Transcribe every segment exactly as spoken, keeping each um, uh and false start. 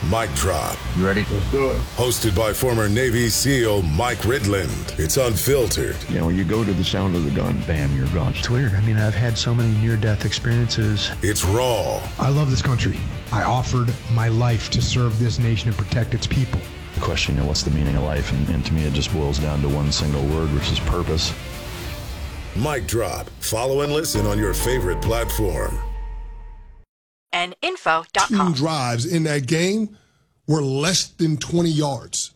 Mic Drop. You ready? Let's do it. Hosted by former Navy SEAL Mike Ridland. It's unfiltered. You know, when you go to the sound of the gun, bam, you're gone. It's weird. I mean, I've had so many near-death experiences. It's raw. I love this country. I offered my life to serve this nation and protect its people. The question, you know, what's the meaning of life? And, and to me, it just boils down to one single word, which is purpose. Mic Drop. Follow and listen on your favorite platform. and info dot com. Two drives in that game were less than twenty yards.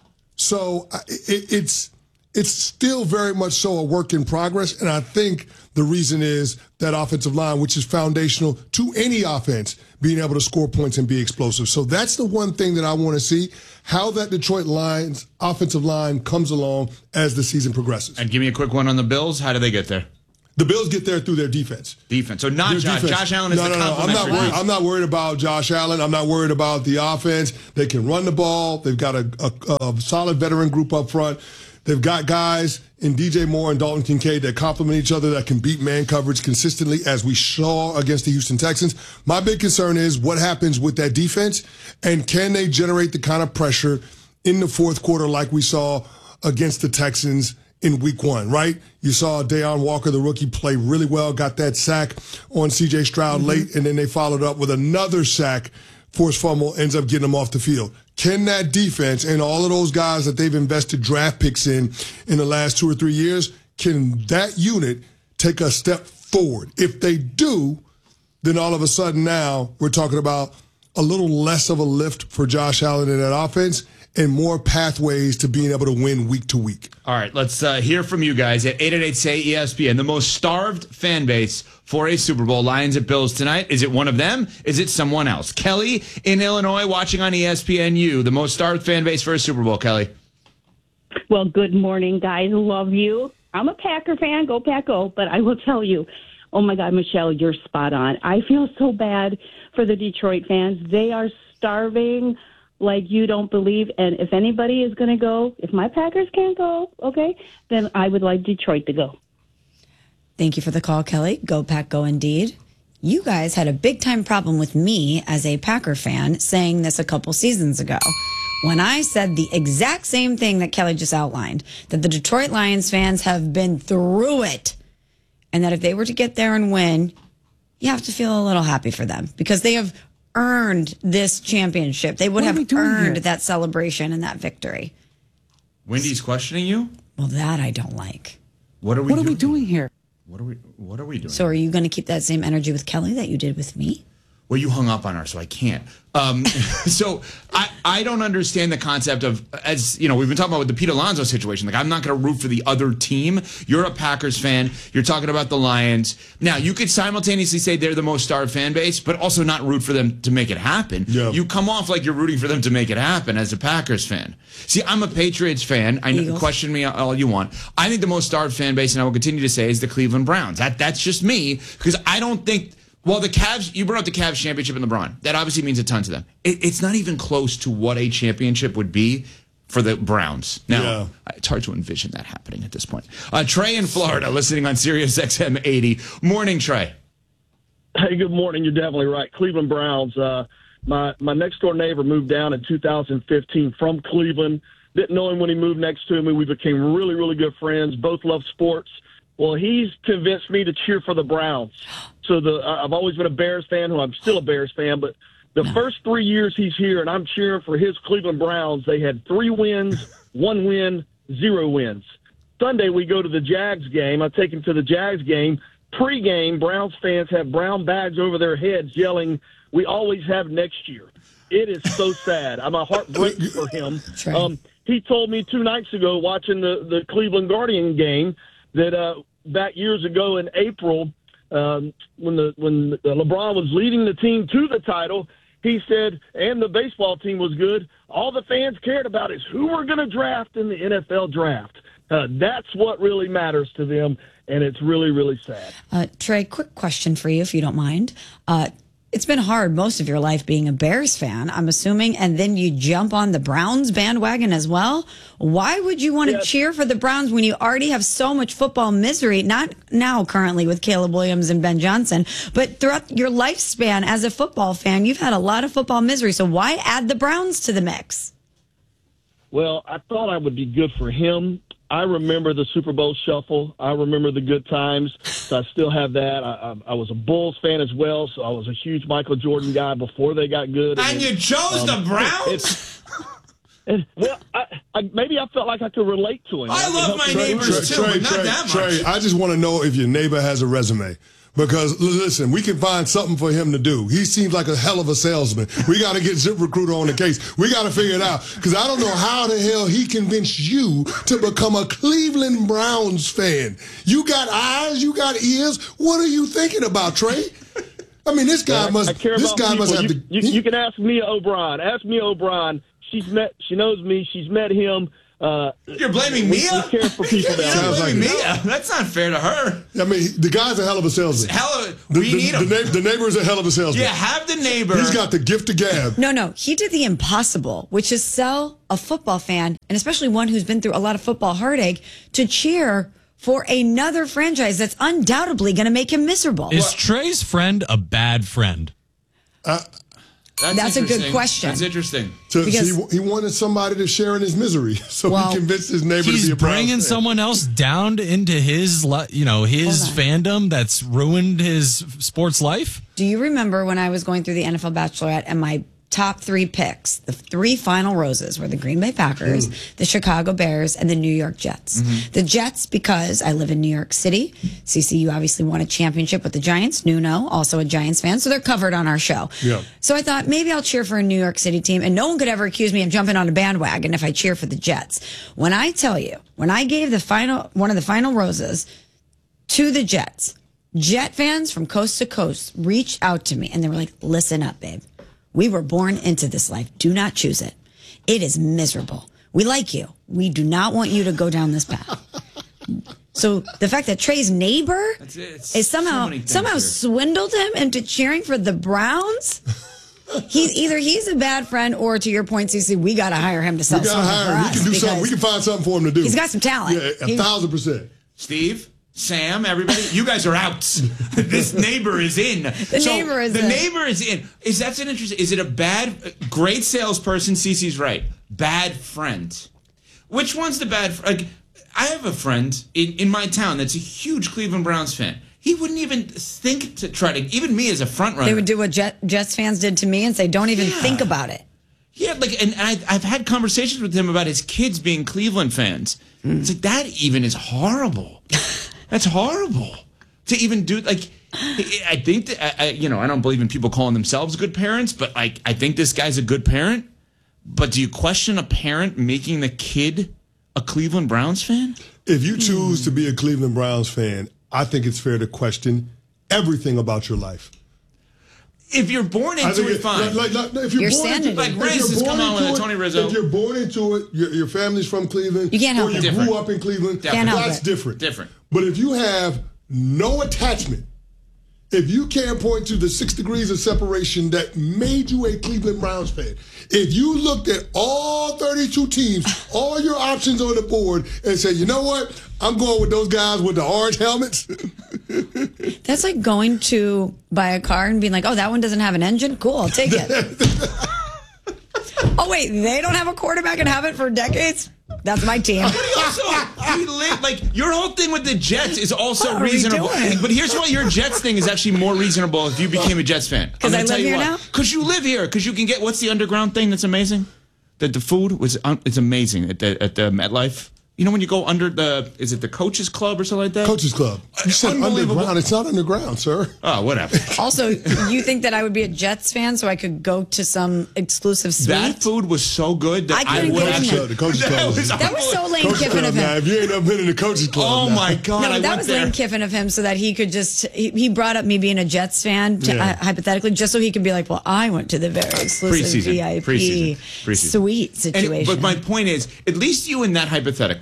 So it, it's it's still very much so a work in progress. And I think the reason is that offensive line, which is foundational to any offense, being able to score points and be explosive. So that's the one thing that I want to see, how that Detroit Lions offensive line comes along as the season progresses. And give me a quick one on the Bills. How do they get there? The Bills get there through their defense. Defense. So not Their Josh. defense. Josh Allen is no, the no, no. I'm not complementary worried. piece. I'm not worried about Josh Allen. I'm not worried about the offense. They can run the ball. They've got a, a, a solid veteran group up front. They've got guys in D J Moore and Dalton Kincaid that complement each other, that can beat man coverage consistently, as we saw against the Houston Texans. My big concern is what happens with that defense, and can they generate the kind of pressure in the fourth quarter like we saw against the Texans in week one, right? You saw Deion Walker, the rookie, play really well, got that sack on C J Stroud mm-hmm. late, and then they followed up with another sack, forced fumble, ends up getting them off the field. Can that defense and all of those guys that they've invested draft picks in in the last two or three years, can that unit take a step forward? If they do, then all of a sudden now we're talking about a little less of a lift for Josh Allen in that offense and more pathways to being able to win week to week. All right, let's uh, hear from you guys at eight eight eight say E S P N. The most starved fan base for a Super Bowl. Lions at Bills tonight. Is it one of them? Is it someone else? Kelly in Illinois watching on E S P N U. The most starved fan base for a Super Bowl, Kelly. Well, good morning, guys. Love you. I'm a Packer fan. Go Pack Go. But I will tell you, oh, my God, Michelle, you're spot on. I feel so bad for the Detroit fans. They are starving like you don't believe. And if anybody is going to go, if my Packers can't go, okay, then I would like Detroit to go. Thank you for the call, Kelly. Go Pack Go indeed. You guys had a big time problem with me as a Packer fan saying this a couple seasons ago when I said the exact same thing that Kelly just outlined, that the Detroit Lions fans have been through it, and that if they were to get there and win, you have to feel a little happy for them because they have earned this championship. They would have earned here? that celebration and that victory. Wendy's questioning you? Well, that I don't like. What are we What doing? are we doing here? What are we what are we doing? So are you going to keep that same energy with Kelly that you did with me? Well, you hung up on her, so I can't. Um, so I, I don't understand the concept of, as you know, we've been talking about with the Pete Alonso situation. Like, I'm not going to root for the other team. You're a Packers fan. You're talking about the Lions. Now, you could simultaneously say they're the most starved fan base, but also not root for them to make it happen. Yeah. You come off like you're rooting for them to make it happen as a Packers fan. See, I'm a Patriots fan. I know, Eagles. question me all you want. I think the most starved fan base, and I will continue to say, is the Cleveland Browns. That That's just me, because I don't think... Well, the Cavs, you brought up the Cavs championship and LeBron. That obviously means a ton to them. It, it's not even close to what a championship would be for the Browns. Now, Yeah. it's hard to envision that happening at this point. Uh, Trey in Florida, listening on Sirius X M eighty. Morning, Trey. Hey, good morning. You're definitely right. Cleveland Browns. Uh, my my next door neighbor moved down in two thousand fifteen from Cleveland. Didn't know him when he moved next to me. We became really, really good friends. Both love sports. Well, he's convinced me to cheer for the Browns. So the I've always been a Bears fan, who I'm still a Bears fan, but the no. first three years he's here and I'm cheering for his Cleveland Browns, they had three wins, one win, zero wins. Sunday we go to the Jags game. I take him to the Jags game. Pre-game, Browns fans have brown bags over their heads yelling, "We always have next year." It is so sad. I'm a heart breaks for him. Um, he told me two nights ago watching the, the Cleveland Guardian game that uh, back years ago in April, um, when the when LeBron was leading the team to the title, he said, and the baseball team was good, all the fans cared about is who we're going to draft in the N F L draft. Uh, that's what really matters to them, and it's really, really sad. Uh, Trey, quick question for you, if you don't mind. Uh, it's been hard most of your life being a Bears fan, I'm assuming, and then you jump on the Browns bandwagon as well. Why would you want to Yeah. cheer for the Browns when you already have so much football misery? Not now currently with Caleb Williams and Ben Johnson, but throughout your lifespan as a football fan, you've had a lot of football misery. So why add the Browns to the mix? Well, I thought I would be good for him. I remember the Super Bowl shuffle. I remember the good times. So I still have that. I, I, I was a Bulls fan as well, so I was a huge Michael Jordan guy before they got good. And you chose um, the Browns? It, it, well, I, I, maybe I felt like I could relate to him. I could love help my him. neighbors too, but not Trey, that much. Trey, I just want to know if your neighbor has a resume. Because, listen, we can find something for him to do. He seems like a hell of a salesman. We got to get ZipRecruiter on the case. We got to figure it out. Because I don't know how the hell he convinced you to become a Cleveland Browns fan. You got eyes, you got ears. What are you thinking about, Trey? I mean, this guy I, must. I care this about guy people. must have you, to. You, you can ask Mia O'Brien. Ask Mia O'Brien. She's met. She knows me. She's met him. Uh, You're blaming we, Mia? We care for people You're down not Sounds there. blaming like it. Mia. That's not fair to her. I mean, the guy's a hell of a salesman. Hell of, The, we the, need the, him. na- the neighbor is a hell of a salesman. Yeah, have the neighbor. He's got the gift of gab. No, no. He did the impossible, which is sell a football fan, and especially one who's been through a lot of football heartache, to cheer for another franchise that's undoubtedly going to make him miserable. Is Trey's friend a bad friend? Uh, That's a good interesting. question. That's interesting. So Because- he, he wanted somebody to share in his misery, so Well, he convinced his neighbor to He's be a Browns bringing fan. someone else down into his, li- you know, his Hold on. fandom that's ruined his sports life. Do you remember when I was going through the N F L Bachelorette and my top three picks, the three final roses were the Green Bay Packers, Mm. the Chicago Bears, and the New York Jets. Mm-hmm. The Jets, because I live in New York City. C C U obviously won a championship with the Giants. Nuno, also a Giants fan, so they're covered on our show. Yeah. So I thought maybe I'll cheer for a New York City team, and no one could ever accuse me of jumping on a bandwagon if I cheer for the Jets. When I tell you, when I gave the final one of the final roses to the Jets, Jet fans from coast to coast reached out to me and they were like, listen up, babe. We were born into this life. Do not choose it. It is miserable. We like you. We do not want you to go down this path. So the fact that Trey's neighbor That's it. It's is so somehow many things somehow here. swindled him into cheering for the Browns. He's either he's a bad friend, or to your point, C C, we got to hire him to sell We gotta something hire for him. us He can do something. because We can find something for him to do. he's got some talent. Yeah, a He- thousand percent. Steve, Sam, everybody, you guys are out. This neighbor is in. The neighbor is the in. neighbor is in. Is that's an interesting? Is it a bad, great salesperson? Cece's right. Bad friend. Which one's the bad? fr- Like, I have a friend in, in my town that's a huge Cleveland Browns fan. He wouldn't even think to try to. Even me as a front runner. They would do what Jet, Jets fans did to me and say, "Don't even Yeah. think about it." Yeah, like, and I, I've had conversations with him about his kids being Cleveland fans. It's like, that even is horrible. That's horrible to even do. Like, I think that, I, I, you know, I don't believe in people calling themselves good parents, but like, I think this guy's a good parent. But do you question a parent making the kid a Cleveland Browns fan? If you choose to be a Cleveland Browns fan, I think it's fair to question everything about your life. If you're born I into think it, it- fine. Like, like, like, if you're Your born sanity. into, Like if Riz you're has born come on with into a it- Tony Rizzo. If you're born into it, your, your family's from Cleveland. You can't help or you it. grew Different. up in Cleveland. Can't help that's it. different. Different. But if you have no attachment, if you can't point to the six degrees of separation that made you a Cleveland Browns fan, if you looked at all thirty-two teams, all your options on the board, and said, you know what, I'm going with those guys with the orange helmets. That's like going to buy a car and being like, "Oh, that one doesn't have an engine. Cool, I'll take it." Oh wait, they don't have a quarterback and have it for decades. That's my team. But he also, he lived, like, your whole thing with the Jets is also What are we reasonable. doing? But here's why your Jets thing is actually more reasonable if you became a Jets fan. 'Cause I live here now? Because you live here. Because you can get, what's the underground thing that's amazing? That the food was, un, it's amazing at the, at the MetLife. You know when you go under the, is it the Coaches Club or something like that? Coaches Club. You said Unbelievable. underground. It's not underground, sir. Oh, whatever. Also, you think that I would be a Jets fan so I could go to some exclusive suite? That food was so good that I I, couldn't would get in actually. there. The Coaches Club. That is- was, That was so Lane Coaches Kiffin Club of now. him. If you ain't never been in the Coaches Club, Oh now. my God. No, I that went was there. Lane Kiffin of him so that he could just, he, he brought up me being a Jets fan, to, Yeah. uh, hypothetically, just so he could be like, well, I went to the very exclusive Preseason. V I P Preseason. Preseason. suite And- situation. but my point is, at least you in that hypothetical,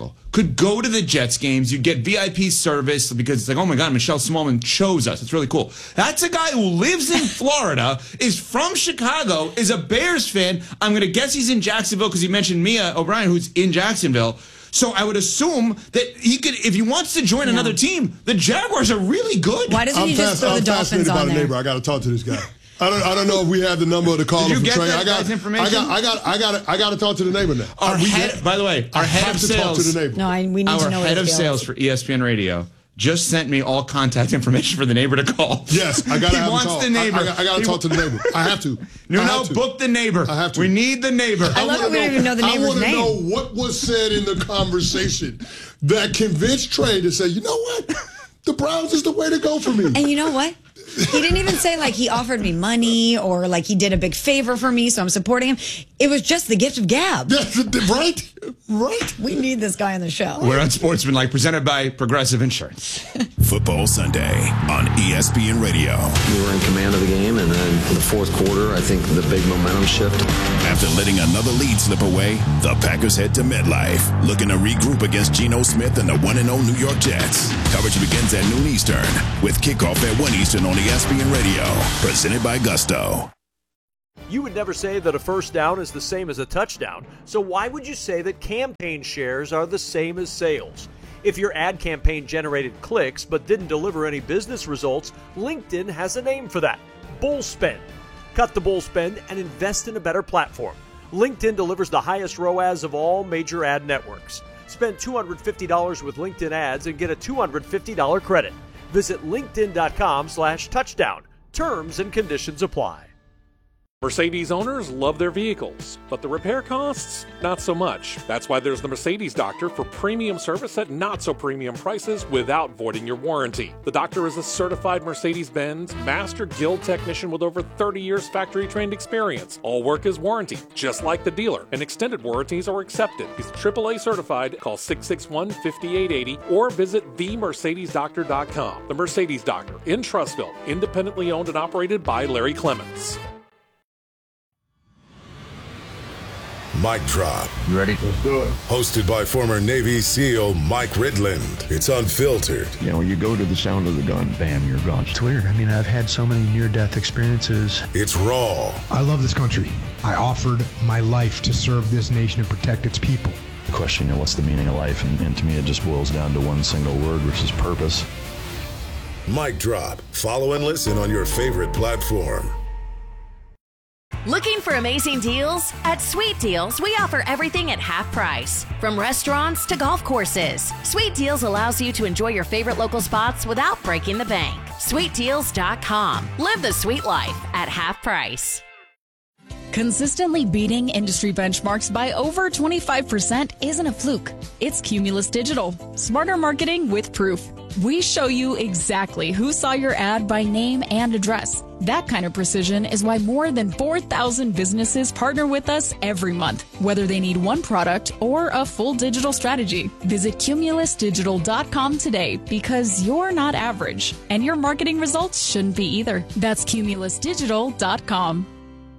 hypothetical, could go to the Jets games. You'd get V I P service because it's like, oh my God, Michelle Smallman chose us. It's really cool. That's a guy who lives in Florida, is from Chicago, is a Bears fan. I'm going to guess he's in Jacksonville because he mentioned Mia O'Brien, who's in Jacksonville. So I would assume that he could, if he wants to join yeah. another team, the Jaguars are really good. Why doesn't I'm he just fast, throw I'm the Dolphins on by the there? neighbor. I got to talk to this guy. I don't. I don't know if we have the number of the caller Did you for get Trey. that I got guy's information. I got. I got. I got. I got to talk to the neighbor now. Our we head, get, by the way, our I head have of to sales. talk to the neighbor. No, I, we need our to know head what of it sales feels. for E S P N Radio just sent me all contact information for the neighbor to call. Yes, I got to He have wants him call. the neighbor. I, I, I got to talk to the neighbor. I have to. No, I no, have to. book the neighbor. I have to. We need the neighbor. I love it. We don't even know the neighbor's I want to name. know what was said in the conversation that convinced Trey to say, you know what, the Browns is the way to go for me. And you know what? He didn't even say like he offered me money or like he did a big favor for me, so I'm supporting him. It was just the gift of gab. Right? Right? We need this guy on the show. We're Unsportsmanlike, presented by Progressive Insurance. Football Sunday on E S P N Radio. We were in command of the game, and then in the fourth quarter, I think the big momentum shift. After letting another lead slip away, the Packers head to MetLife, looking to regroup against Geno Smith and the one and oh New York Jets. Coverage begins at noon Eastern, with kickoff at one Eastern on E S P N Radio, presented by Gusto. You would never say that a first down is the same as a touchdown, so why would you say that campaign shares are the same as sales? If your ad campaign generated clicks but didn't deliver any business results, LinkedIn has a name for that: bull spend. Cut the bull spend and invest in a better platform. LinkedIn delivers the highest R O A S of all major ad networks. Spend two hundred fifty dollars with LinkedIn ads and get a two hundred fifty dollars credit. Visit linkedin.com slash touchdown. Terms and conditions apply. Mercedes owners love their vehicles, but the repair costs, not so much. That's why there's the Mercedes Doctor for premium service at not so premium prices without voiding your warranty. The Doctor is a certified Mercedes-Benz Master Guild technician with over thirty years factory trained experience. All work is warranty, just like the dealer, and extended warranties are accepted. He's triple A certified. Call six six one, five eight eight zero or visit the mercedes doctor dot com. The Mercedes Doctor in Trussville, independently owned and operated by Larry Clements. Mic Drop. You ready? Let's do it. Hosted by former Navy SEAL Mike Ridland. It's unfiltered. You know, you go to the sound of the gun, bam, you're gone. It's weird. I mean, I've had so many near-death experiences. It's raw. I love this country. I offered my life to serve this nation and protect its people. Question, you know, what's the meaning of life? And, and to me, it just boils down to one single word, which is purpose. Mic Drop. Follow and listen on your favorite platform. Looking for amazing deals? At Sweet Deals, we offer everything at half price. From restaurants to golf courses, Sweet Deals allows you to enjoy your favorite local spots without breaking the bank. sweet deals dot com. Live the sweet life at half price. Consistently beating industry benchmarks by over twenty-five percent isn't a fluke. It's Cumulus Digital. Smarter marketing with proof. We show you exactly who saw your ad by name and address. That kind of precision is why more than four thousand businesses partner with us every month, whether they need one product or a full digital strategy. Visit cumulus digital dot com today, because you're not average, and your marketing results shouldn't be either. That's cumulus digital dot com.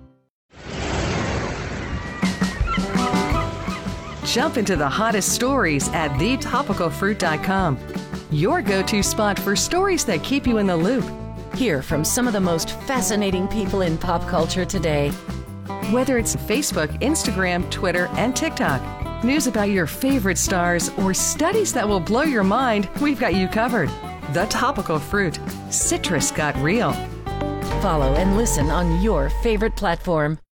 Jump into the hottest stories at the topical fruit dot com. Your go-to spot for stories that keep you in the loop. Hear from some of the most fascinating people in pop culture today. Whether it's Facebook, Instagram, Twitter, and TikTok, news about your favorite stars, or studies that will blow your mind, we've got you covered. The Topical Fruit. Citrus got real. Follow and listen on your favorite platform.